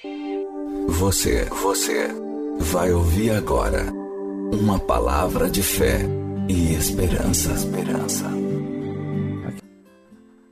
Você vai ouvir agora uma palavra de fé e esperança.